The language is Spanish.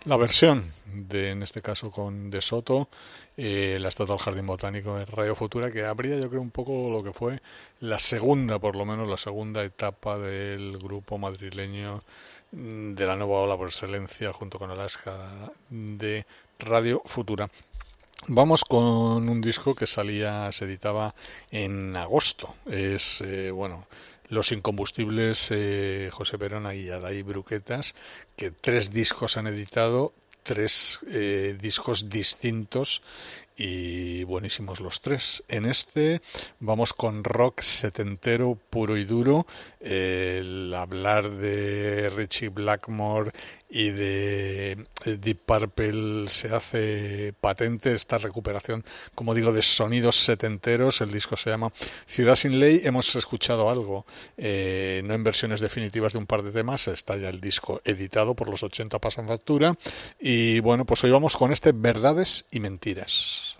La versión en este caso con De Soto, la Estatua del Jardín Botánico en Radio Futura, que abría yo creo un poco lo que fue la segunda, por lo menos la segunda etapa del grupo madrileño de la nueva ola por excelencia, junto con Alaska, de Radio Futura. Vamos con un disco que se editaba en agosto. Es, Los Incombustibles, José Perona y Adaí Bruquetas, que tres discos han editado, tres discos distintos y buenísimos los tres. En este vamos con rock setentero puro y duro. El hablar de Richie Blackmore y de Deep Purple se hace patente, esta recuperación, como digo, de sonidos setenteros. El disco se llama Ciudad sin Ley. Hemos escuchado algo, no en versiones definitivas de un par de temas, está ya el disco editado, por los 80 pasan factura. Y bueno, pues hoy vamos con este Verdades y Mentiras.